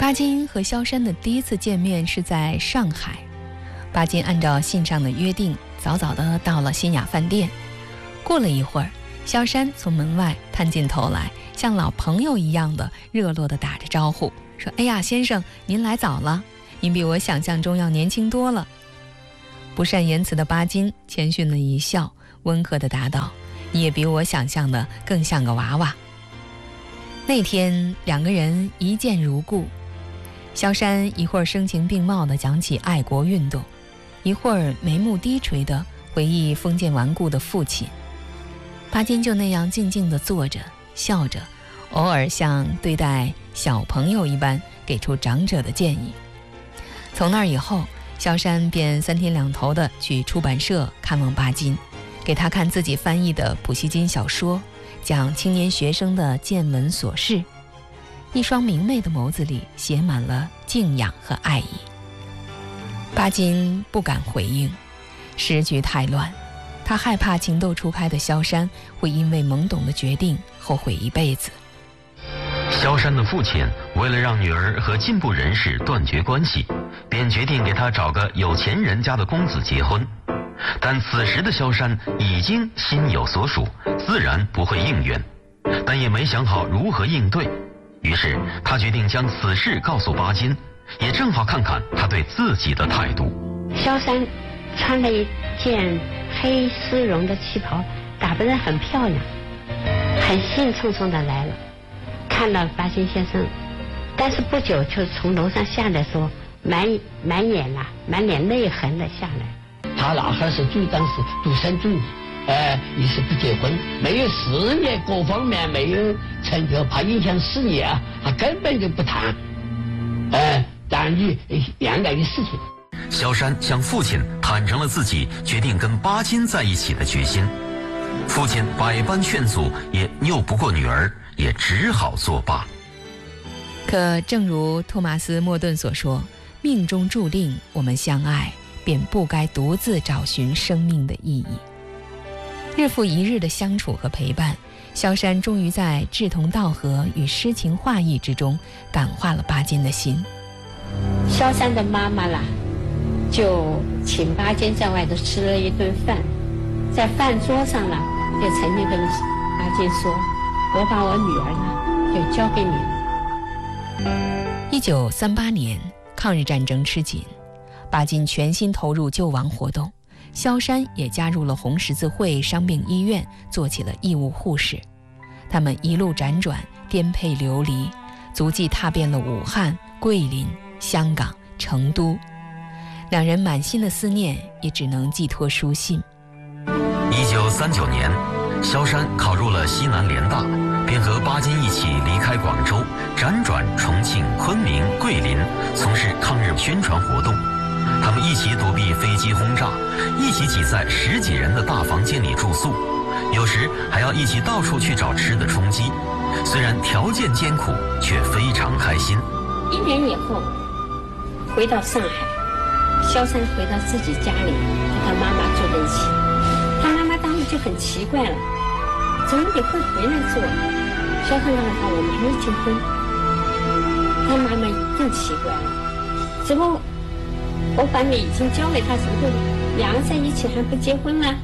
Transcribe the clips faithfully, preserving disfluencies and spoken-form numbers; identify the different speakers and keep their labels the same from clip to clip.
Speaker 1: 巴金和萧山的第一次见面是在上海。巴金按照信上的约定，早早地到了新雅饭店。过了一会儿，萧山从门外探进头来，像老朋友一样的热络地打着招呼，说：“哎呀，先生，您来早了，您比我想象中要年轻多了。”不善言辞的巴金谦逊了一笑，温和地答道：“你也比我想象的更像个娃娃。”那天两个人一见如故。萧山一会儿声情并茂地讲起爱国运动，一会儿眉目低垂地回忆封建顽固的父亲。巴金就那样静静地坐着笑着，偶尔像对待小朋友一般给出长者的建议。从那以后，萧山便三天两头地去出版社看望巴金，给他看自己翻译的普希金小说，讲青年学生的见闻琐事。一双明媚的眸子里写满了敬仰和爱意。巴金不敢回应，时局太乱，他害怕情窦初开的萧山会因为懵懂的决定后悔一辈子。
Speaker 2: 萧山的父亲为了让女儿和进步人士断绝关系，便决定给他找个有钱人家的公子结婚。但此时的萧山已经心有所属，自然不会应允，但也没想好如何应对。于是他决定将此事告诉巴金，也正好看看他对自己的态度。
Speaker 3: 萧山穿了一件黑丝绒的旗袍，打扮得很漂亮，很兴冲冲地来了，看到巴金先生，但是不久就从楼上下来说，满满眼啦、啊，满脸泪痕的下来。
Speaker 4: 他那还是主张是独身主义，哎，一是不结婚，没有事业各方面没有成就，怕影响事业啊，他根本就不谈，哎，男女两个的事情。
Speaker 2: 萧山向父亲坦诚了自己决定跟巴金在一起的决心，父亲百般劝阻，也拗不过女儿，也只好作罢。
Speaker 1: 可正如托马斯·莫顿所说，命中注定我们相爱，便不该独自找寻生命的意义。日复一日的相处和陪伴，萧山终于在志同道合与诗情画意之中感化了巴金的心。
Speaker 3: 萧山的妈妈啦，就请巴金在外头吃了一顿饭，在饭桌上呢，就曾经跟巴金说：“我把我女儿呢，就交给你了。”
Speaker 1: 一九三八年，抗日战争吃紧，巴金全心投入救亡活动，萧山也加入了红十字会伤病医院，做起了义务护士。他们一路辗转，颠沛流离，足迹踏遍了武汉、桂林、香港、成都。两人满心的思念也只能寄托书信。
Speaker 2: 一九三九年，萧山考入了西南联大，便和巴金一起离开广州，辗转重庆、昆明、桂林，从事抗日宣传活动。他们一起躲避飞机轰炸，一起挤在十几人的大房间里住宿，有时还要一起到处去找吃的充饥。虽然条件艰苦，却非常开心。
Speaker 3: 一年以后，回到上海，萧山回到自己家里，和他妈妈住在一起。他妈妈当时就很奇怪了，怎么你会回来住啊？萧山告诉他，我们还没结婚。他妈妈更奇怪了，怎么我把你已经交给他，怎么会两人在一起还不结婚呢？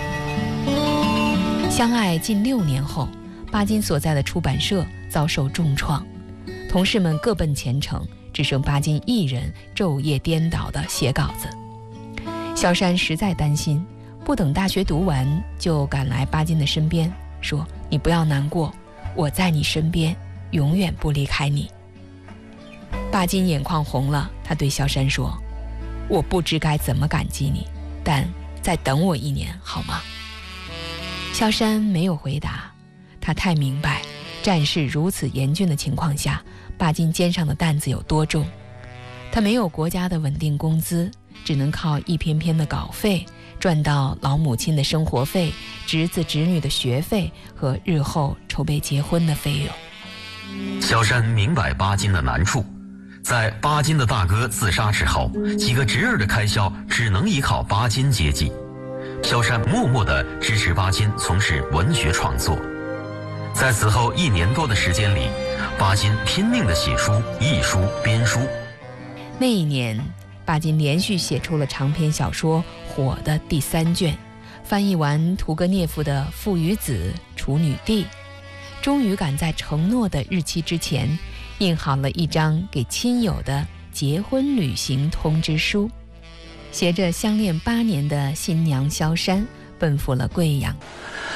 Speaker 1: 相爱近六年后，巴金所在的出版社遭受重创，同事们各奔前程，只剩巴金一人昼夜颠倒地写稿子。萧山实在担心，不等大学读完就赶来巴金的身边，说：“你不要难过，我在你身边，永远不离开你。”巴金眼眶红了，他对萧山说：“我不知该怎么感激你，但再等我一年好吗？”萧山没有回答，他太明白战事如此严峻的情况下，巴金肩上的担子有多重。他没有国家的稳定工资，只能靠一篇篇的稿费赚到老母亲的生活费、侄子侄女的学费和日后筹备结婚的费用。
Speaker 2: 萧山明白巴金的难处，在巴金的大哥自杀之后，几个侄儿的开销只能依靠巴金接济。萧山默默地支持巴金从事文学创作。 在此后一年多的时间里，巴金拼命地写书、译书、编书。
Speaker 1: 那一年，巴金连续写出了长篇小说《火》的第三卷，翻译完屠格涅夫的《父与子》《处女地》，终于赶在承诺的日期之前，印好了一张给亲友的结婚旅行通知书，携着相恋八年的新娘萧珊奔赴了贵阳。